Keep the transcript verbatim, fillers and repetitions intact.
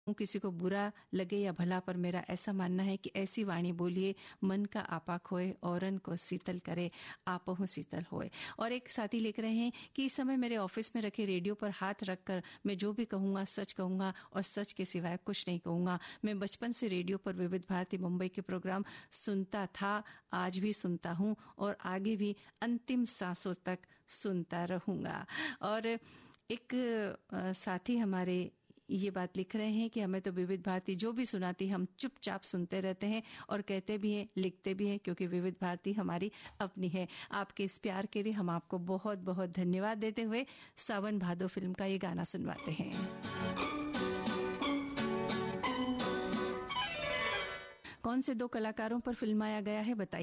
किसी को बुरा लगे या भला, पर मेरा ऐसा मानना है कि ऐसी वाणी बोलिए मन का आपा खोए, औरन को शीतल करे, आपहु शीतल होए। और एक साथी लिख रहे हैं कि इस समय मेरे ऑफिस में रखे रेडियो पर हाथ रखकर मैं जो भी कहूंगा सच कहूंगा और सच के सिवाय कुछ नहीं कहूंगा। मैं बचपन से रेडियो पर विविध भारती मुंबई के प्रोग्राम सुनता था, आज भी सुनता हूं और आगे भी अंतिम सांसों तक सुनता रहूंगा। और एक साथी हमारे ये बात लिख रहे हैं कि हमें तो विविध भारती जो भी सुनाती हम चुपचाप सुनते रहते हैं और कहते भी हैं, लिखते भी हैं, क्योंकि विविध भारती हमारी अपनी है। आपके इस प्यार के लिए हम आपको बहुत बहुत धन्यवाद देते हुए सावन भादो फिल्म का ये गाना सुनवाते हैं। कौन से दो कलाकारों पर फिल्माया गया है बताइए।